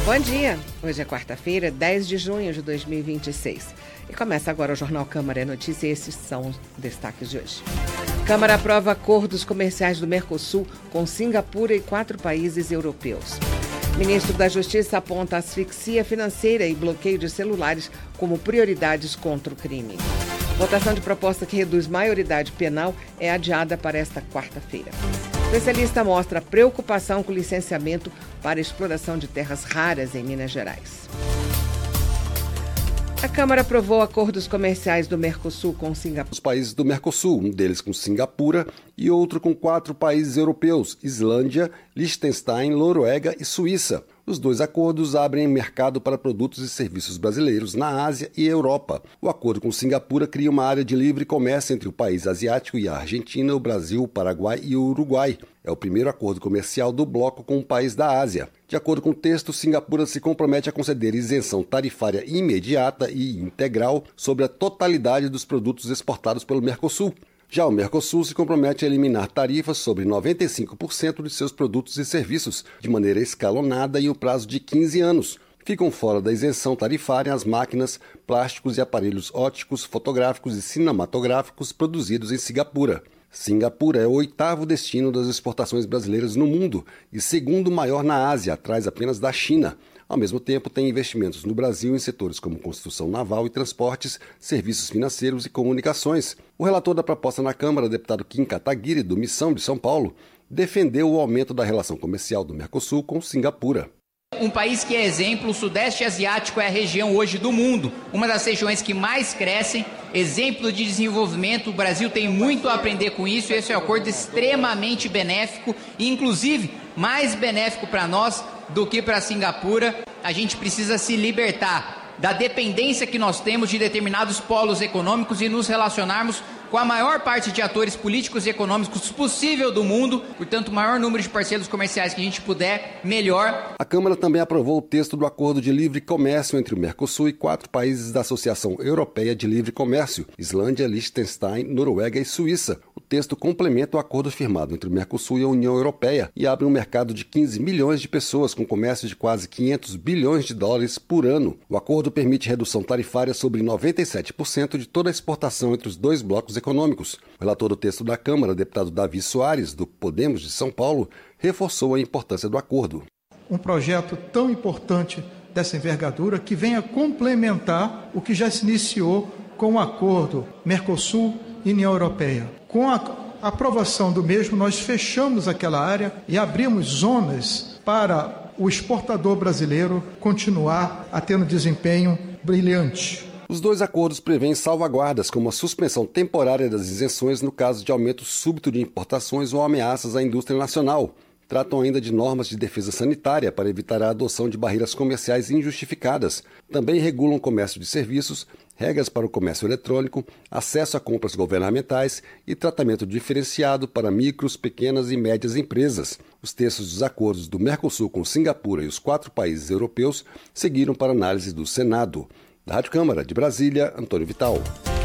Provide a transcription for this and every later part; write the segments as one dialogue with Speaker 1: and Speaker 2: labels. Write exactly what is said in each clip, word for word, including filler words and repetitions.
Speaker 1: Bom dia! Hoje é quarta-feira, dez de junho de dois mil e vinte e seis. E começa agora o Jornal Câmara é Notícia e esses são os destaques de hoje. Câmara aprova acordos comerciais do Mercosul com Singapura e quatro países europeus. Ministro da Justiça aponta asfixia financeira e bloqueio de celulares como prioridades contra o crime. Votação de proposta que reduz maioridade penal é adiada para esta quarta-feira. Especialista mostra preocupação com licenciamento para exploração de terras raras em Minas Gerais. A Câmara aprovou acordos comerciais do Mercosul com Singapura.
Speaker 2: Os países do Mercosul, um deles com Singapura e outro com quatro países europeus, Islândia, Liechtenstein, Noruega e Suíça. Os dois acordos abrem mercado para produtos e serviços brasileiros na Ásia e Europa. O acordo com Singapura cria uma área de livre comércio entre o país asiático e a Argentina, o Brasil, o Paraguai e o Uruguai. É o primeiro acordo comercial do bloco com um país da Ásia. De acordo com o texto, Singapura se compromete a conceder isenção tarifária imediata e integral sobre a totalidade dos produtos exportados pelo Mercosul. Já o Mercosul se compromete a eliminar tarifas sobre noventa e cinco por cento de seus produtos e serviços, de maneira escalonada em um prazo de quinze anos. Ficam fora da isenção tarifária as máquinas, plásticos e aparelhos ópticos, fotográficos e cinematográficos produzidos em Singapura. Singapura é o oitavo destino das exportações brasileiras no mundo e segundo maior na Ásia, atrás apenas da China. Ao mesmo tempo, tem investimentos no Brasil em setores como construção naval e transportes, serviços financeiros e comunicações. O relator da proposta na Câmara, deputado Kim Kataguiri, do Missão de São Paulo, defendeu o aumento da relação comercial do Mercosul com Singapura.
Speaker 3: Um país que é exemplo, o Sudeste Asiático é a região hoje do mundo, uma das regiões que mais crescem, exemplo de desenvolvimento. O Brasil tem muito a aprender com isso, esse é um acordo extremamente benéfico e, inclusive, mais benéfico para nós do que para Singapura. A gente precisa se libertar da dependência que nós temos de determinados polos econômicos e nos relacionarmos com a maior parte de atores políticos e econômicos possível do mundo. Portanto, o maior número de parceiros comerciais que a gente puder, melhor.
Speaker 2: A Câmara também aprovou o texto do Acordo de Livre Comércio entre o Mercosul e quatro países da Associação Europeia de Livre Comércio, Islândia, Liechtenstein, Noruega e Suíça. O texto complementa o acordo firmado entre o Mercosul e a União Europeia e abre um mercado de quinze milhões de pessoas com comércio de quase quinhentos bilhões de dólares por ano. O acordo permite redução tarifária sobre noventa e sete por cento de toda a exportação entre os dois blocos econômicos. O relator do texto da Câmara, deputado Davi Soares, do Podemos de São Paulo, reforçou a importância do acordo.
Speaker 4: Um projeto tão importante dessa envergadura que venha complementar o que já se iniciou com o acordo Mercosul e União Europeia. Com a aprovação do mesmo, nós fechamos aquela área e abrimos zonas para o exportador brasileiro continuar a ter um desempenho brilhante.
Speaker 2: Os dois acordos prevêem salvaguardas, como a suspensão temporária das isenções no caso de aumento súbito de importações ou ameaças à indústria nacional. Tratam ainda de normas de defesa sanitária para evitar a adoção de barreiras comerciais injustificadas. Também regulam o comércio de serviços, regras para o comércio eletrônico, acesso a compras governamentais e tratamento diferenciado para micros, pequenas e médias empresas. Os textos dos acordos do Mercosul com Singapura e os quatro países europeus seguiram para análise do Senado. Da Rádio Câmara, de Brasília, Antônio Vital.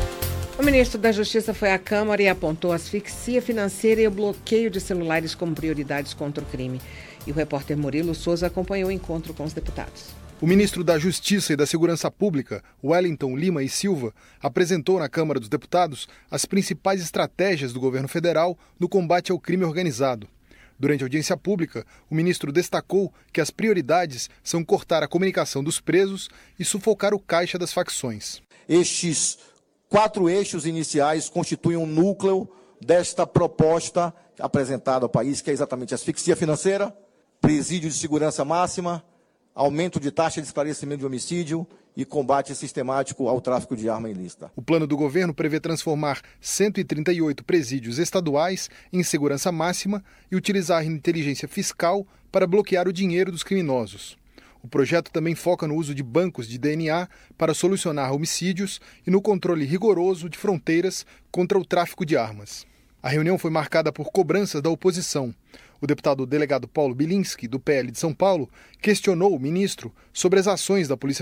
Speaker 1: O ministro da Justiça foi à Câmara e apontou a asfixia financeira e o bloqueio de celulares como prioridades contra o crime. E o repórter Murilo Souza acompanhou o encontro com os deputados.
Speaker 5: O ministro da Justiça e da Segurança Pública, Wellington Lima e Silva, apresentou na Câmara dos Deputados as principais estratégias do governo federal no combate ao crime organizado. Durante a audiência pública, o ministro destacou que as prioridades são cortar a comunicação dos presos e sufocar o caixa das facções.
Speaker 6: Estes quatro eixos iniciais constituem um núcleo desta proposta apresentada ao país, que é exatamente a asfixia financeira, presídio de segurança máxima, aumento de taxa de esclarecimento de homicídio e combate sistemático ao tráfico de arma ilícita.
Speaker 5: O plano do governo prevê transformar cento e trinta e oito presídios estaduais em segurança máxima e utilizar a inteligência fiscal para bloquear o dinheiro dos criminosos. O projeto também foca no uso de bancos de D N A para solucionar homicídios e no controle rigoroso de fronteiras contra o tráfico de armas. A reunião foi marcada por cobranças da oposição. O deputado delegado Paulo Bilinski, do P L de São Paulo, questionou o ministro sobre as ações da Polícia